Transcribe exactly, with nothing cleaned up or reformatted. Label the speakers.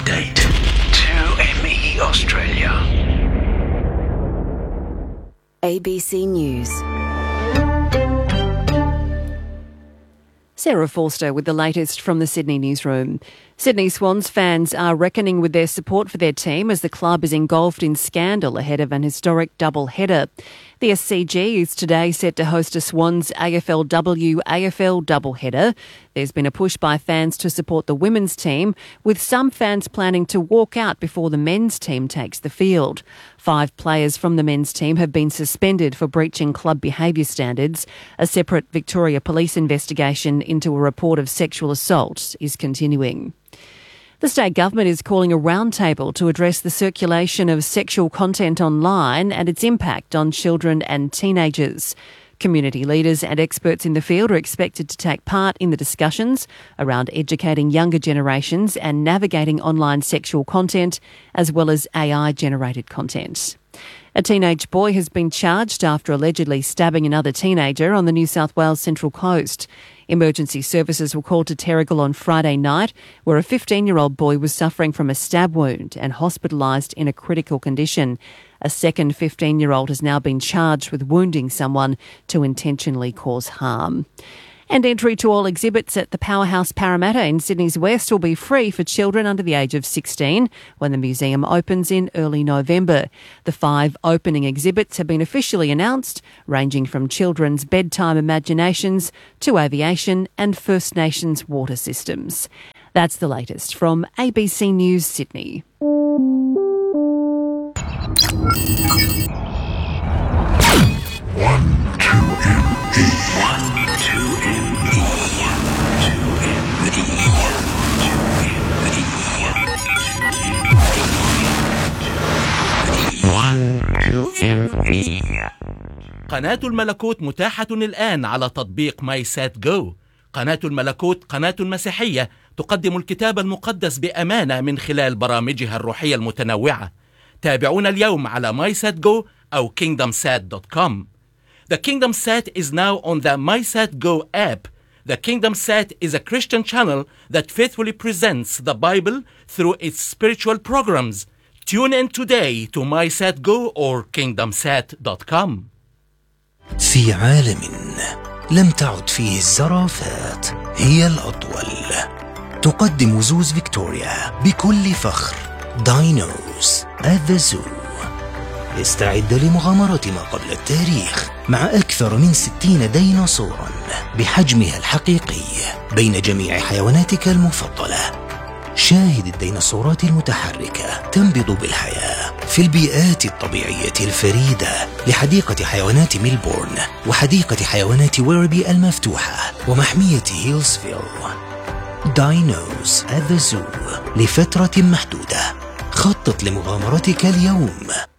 Speaker 1: Date two M E Australia.
Speaker 2: A B C News.
Speaker 3: Sarah Forster with the latest from the Sydney newsroom. Sydney Swans fans are reckoning with their support for their team as the club is engulfed in scandal ahead of an historic double-header. The S C G is today set to host a Swans A F L W A F L double-header. There's been a push by fans to support the women's team, with some fans planning to walk out before the men's team takes the field. Five players from the men's team have been suspended for breaching club behaviour standards. A separate Victoria Police investigation into a report of sexual assault is continuing. The state government is calling a roundtable to address the circulation of sexual content online and its impact on children and teenagers. Community leaders and experts in the field are expected to take part in the discussions around educating younger generations and navigating online sexual content, as well as A I-generated content. A teenage boy has been charged after allegedly stabbing another teenager on the New South Wales Central Coast. Emergency services were called to Terrigal on Friday night, where a fifteen-year-old boy was suffering from a stab wound and hospitalised in a critical condition. A second fifteen-year-old has now been charged with wounding someone to intentionally cause harm. And entry to all exhibits at the Powerhouse Parramatta in Sydney's West will be free for children under the age of sixteen when the museum opens in early November. The five opening exhibits have been officially announced, ranging from children's bedtime imaginations to aviation and First Nations water systems. That's the latest from A B C News Sydney.
Speaker 1: One, two, M E. One, two, M E. Two, M E. One, two, M E.
Speaker 4: قناة الملكوت متاحة الآن على تطبيق ماي سات جو. قناة الملكوت قناة مسيحية تقدم الكتاب المقدس بأمانة من خلال برامجها الروحية المتنوعة. تابعونا اليوم على ماي سات جو أو كينغدم سات دوت كوم. The KingdomSat is now on the MySatGo app. The KingdomSat is a Christian channel that faithfully presents the Bible through its spiritual programs. Tune in today to MySatGo or kingdom sat dot com.
Speaker 5: في عالم لم تعد فيه الزرافات هي الأطول، تقدم زوز فيكتوريا بكل فخر داينوز at the Zoo. استعد لمغامرة ما قبل التاريخ مع أكثر من ستين ديناصورا بحجمها الحقيقي بين جميع حيواناتك المفضلة. شاهد الديناصورات المتحركة تنبض بالحياة في البيئات الطبيعية الفريدة لحديقة حيوانات ميلبورن وحديقة حيوانات ويربي المفتوحة ومحمية هيلزفيل. داينوز at the Zoo لفترة محدودة. خطط لمغامرتك اليوم.